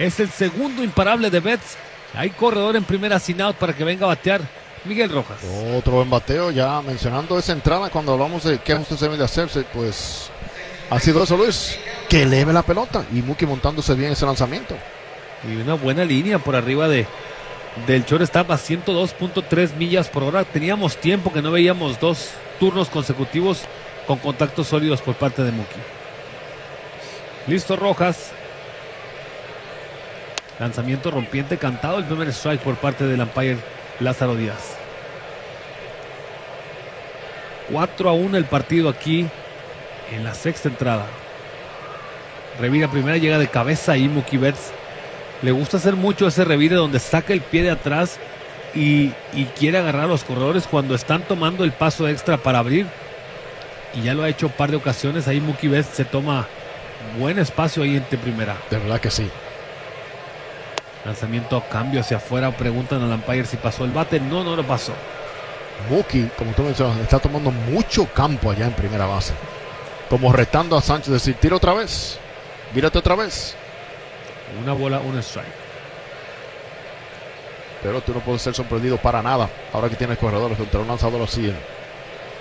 Es el segundo imparable de Betts. Hay corredor en primera sin out para que venga a batear Miguel Rojas. Otro buen bateo, ya mencionando esa entrada cuando hablamos de qué ajustes deben de hacerse, pues ha sido eso, Luis, que eleve la pelota y Mookie montándose bien ese lanzamiento. Y una buena línea por arriba del shortstop a 102.3 millas por hora. Teníamos tiempo que no veíamos dos turnos consecutivos con contactos sólidos por parte de Mookie. Listo Rojas. Lanzamiento rompiente cantado, el primer strike por parte del umpire Lázaro Díaz. 4-1 el partido aquí en la sexta entrada. Revira primera, llega de cabeza ahí Mookie Betts. Le gusta hacer mucho ese revire donde saca el pie de atrás y quiere agarrar a los corredores cuando están tomando el paso extra para abrir. Y ya lo ha hecho un par de ocasiones. Ahí Mookie Betts se toma buen espacio ahí entre primera. De verdad que sí. Lanzamiento a cambio hacia afuera. Preguntan al umpire si pasó el bate. No lo pasó. Mookie, como tú mencionas, está tomando mucho campo allá en primera base. Como retando a Sánchez, decir, tira otra vez. Mírate otra vez. Una bola, un strike. Pero tú no puedes ser sorprendido para nada ahora que tienes corredores contra un lanzador así.